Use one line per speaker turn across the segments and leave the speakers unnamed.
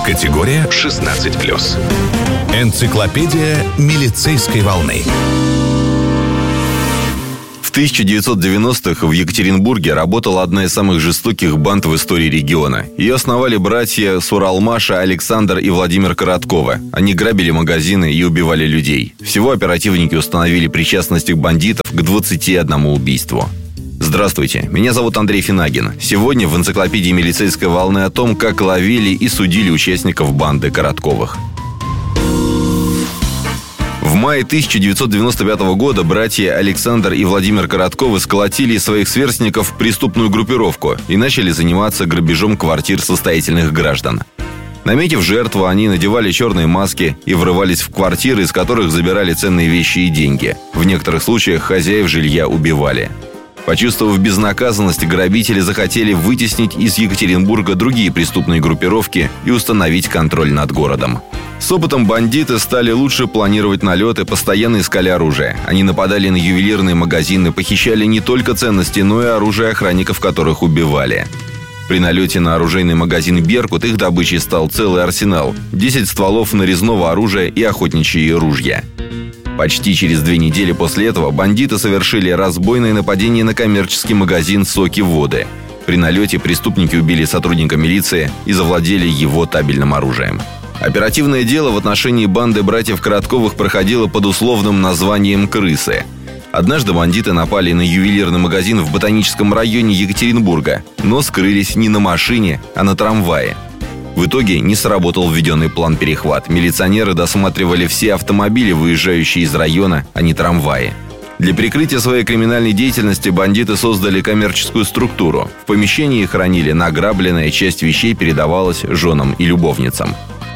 Категория 16+. Энциклопедия милицейской волны.
В 1990-х в Екатеринбурге работала одна из самых жестоких банд в истории региона. Ее основали братья с Уралмаша Александр и Владимир Коротковы. Они грабили магазины и убивали людей. Всего оперативники установили причастность бандитов к 21 убийству. Здравствуйте, меня зовут Андрей Финагин. Сегодня в энциклопедии милицейской волны о том, как ловили и судили участников банды Коротковых. В мае 1995 года братья Александр и Владимир Коротковы сколотили из своих сверстников преступную группировку и начали заниматься грабежом квартир состоятельных граждан. Наметив жертву, они надевали черные маски и врывались в квартиры, из которых забирали ценные вещи и деньги. В некоторых случаях хозяев жилья убивали. Почувствовав безнаказанность, грабители захотели вытеснить из Екатеринбурга другие преступные группировки и установить контроль над городом. С опытом бандиты стали лучше планировать налеты, постоянно искали оружие. Они нападали на ювелирные магазины, похищали не только ценности, но и оружие охранников, которых убивали. При налете на оружейный магазин «Беркут» их добычей стал целый арсенал – 10 стволов нарезного оружия и охотничьи ружья. Почти через 2 недели после этого бандиты совершили разбойное нападение на коммерческий магазин «Соки Воды». При налете преступники убили сотрудника милиции и завладели его табельным оружием. Оперативное дело в отношении банды братьев Коротковых проходило под условным названием «Крысы». Однажды бандиты напали на ювелирный магазин в Ботаническом районе Екатеринбурга, но скрылись не на машине, а на трамвае. В итоге не сработал введенный план-перехват. Милиционеры досматривали все автомобили, выезжающие из района, а не трамваи. Для прикрытия своей криминальной деятельности бандиты создали коммерческую структуру. В помещении хранили награбленное, часть вещей передавалась женам и любовницам.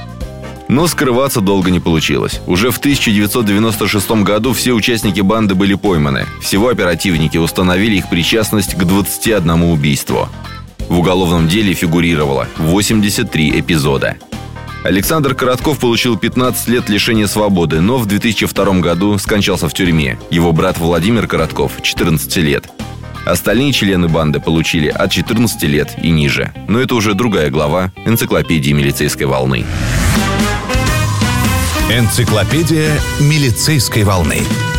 Но скрываться долго не получилось. Уже в 1996 году все участники банды были пойманы. Всего оперативники установили их причастность к 21 убийству. В уголовном деле фигурировало 83 эпизода. Александр Коротков получил 15 лет лишения свободы, но в 2002 году скончался в тюрьме. Его брат Владимир Коротков – 14 лет. Остальные члены банды получили от 14 лет и ниже. Но это уже другая глава энциклопедии милицейской волны.
Энциклопедия милицейской волны.